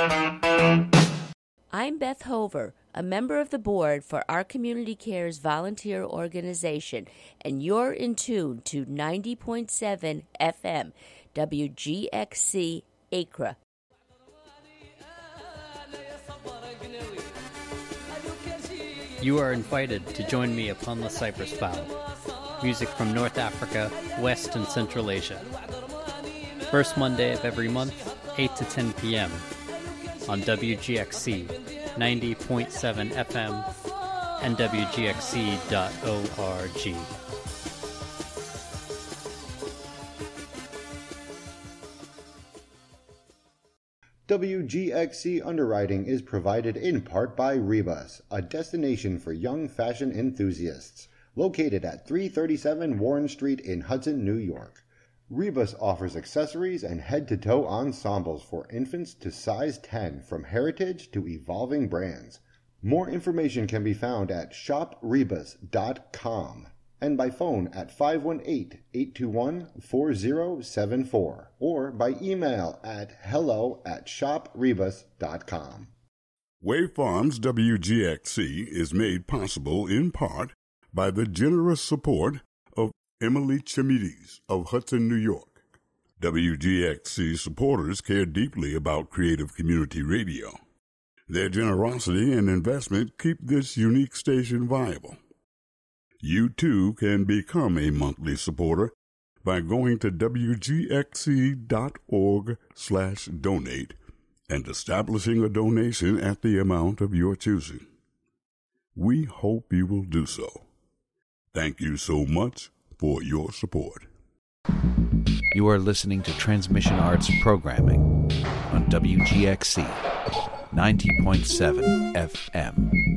I'm Beth Hover, a member of the board for Our Community Cares volunteer organization, and you're in tune to 90.7 FM, WGXC Accra. You are invited to join me upon the Cypress Bough. Music from North Africa, West and Central Asia. First Monday of every month, 8 to 10 p.m. on WGXC 90.7 FM and WGXC.org. WGXC underwriting is provided in part by Rebus, a destination for young fashion enthusiasts, located at 337 Warren Street in Hudson, New York. Rebus offers accessories and head-to-toe ensembles for infants to size 10, from heritage to evolving brands. More information can be found at shoprebus.com and by phone at 518-821-4074 or by email at hello@shoprebus.com. Wave Farms WGXC is made possible in part by the generous support of Emily Chimides of Hudson, New York. WGXC supporters care deeply about creative community radio. Their generosity and investment keep this unique station viable. You too can become a monthly supporter by going to wgxc.org/donate and establishing a donation at the amount of your choosing. We hope you will do so. Thank you so much for your support. You are listening to Transmission Arts programming on WGXC 90.7 FM.